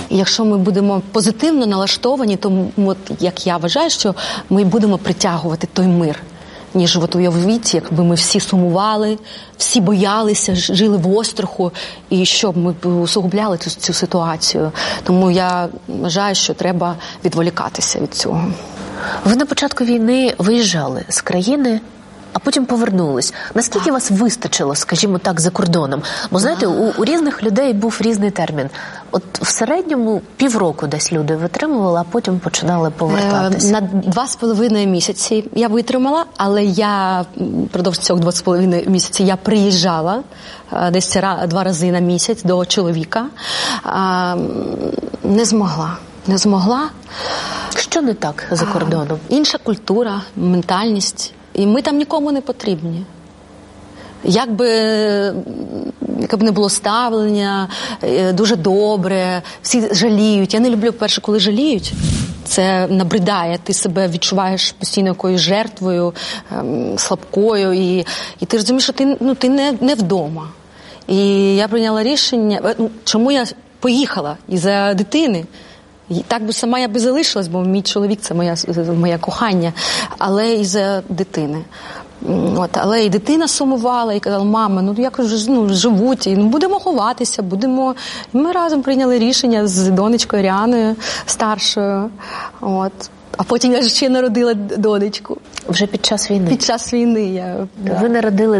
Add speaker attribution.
Speaker 1: І якщо ми будемо позитивно налаштовані, то, от, як я вважаю, що ми будемо притягувати той мир. Ніж от уявіть, якби ми всі сумували, всі боялися, жили в остраху, і щоб ми усугубляли цю ситуацію. Тому я вважаю, що треба відволікатися від цього.
Speaker 2: Ви на початку війни виїжджали з країни, а потім повернулись. Наскільки вас вистачило, скажімо так, за кордоном? Бо, знаєте, у різних людей був різний термін. От в середньому півроку десь люди витримували, а потім починали повертатися.
Speaker 1: На 2,5 місяці я витримала, але я впродовж цього 2,5 місяці я приїжджала десь 2 рази на місяць до чоловіка. Не змогла.
Speaker 2: Що не так за кордоном?
Speaker 1: Інша культура, ментальність. І ми там нікому не потрібні. Яке б не було ставлення, дуже добре, всі жаліють. Я не люблю, перше, коли жаліють. Це набридає, ти себе відчуваєш постійно якоюсь жертвою, слабкою, і ти розумієш, що ти не вдома. І я прийняла рішення, чому я поїхала із-за дитини. Так би сама я би залишилась, бо мій чоловік – це моє кохання, але із-за дитини. Але і дитина сумувала, і казала: мама, якось живуть, і будемо ховатися, будемо. І ми разом прийняли рішення з донечкою Ріаною, старшою. А потім я ще народила донечку.
Speaker 2: Вже під час війни?
Speaker 1: Під час війни.
Speaker 2: Ви народили